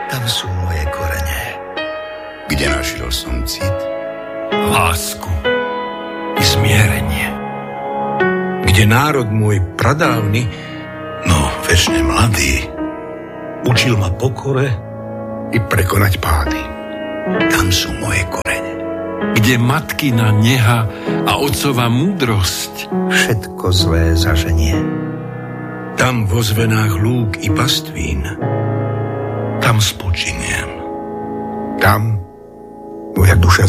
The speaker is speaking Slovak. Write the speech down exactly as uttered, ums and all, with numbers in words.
Tam sú moje korene. Kde našiel som cit? Lásku i zmierenie. Kde národ môj pradávny, no večne mladý, učil ma pokore i prekonať pády. Tam sú moje korene. Kde matkina neha a otcova múdrosť všetko zlé zaženie. Tam vo zvenách lúk i pastvín. Tam spočiniem. Tam moja duša